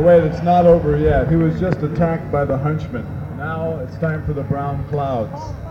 wait, it's not over yet. He was just attacked by the Hunchman. Now it's time for the brown clouds.